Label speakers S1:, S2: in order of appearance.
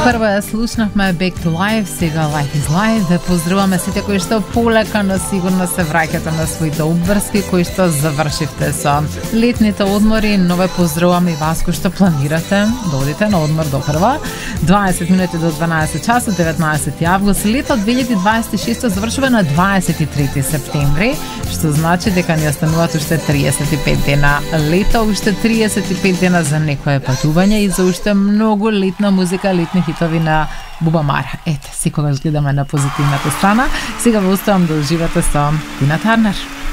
S1: Прво ја слушнавме Back to Life, сега Life is Life. Да поздравуваме сите кои што полека, но сигурно се враќате на своите обврски, кои што завршивте со летните одмори, но ве поздравуваме и вас кои што планирате да одите на одмор до прва. 20 минути до 12 часот, 19 август, лето 2026 завршува на 23 септември, што значи дека ни остануваат уште 35 дена лето, уште 35 дена за некое патување и за уште многу летна музика, летни хитови на Буба Мара. Ете, секогаш гледаме на позитивната страна. Сега ве оставам да уживате со Тина Тарнер.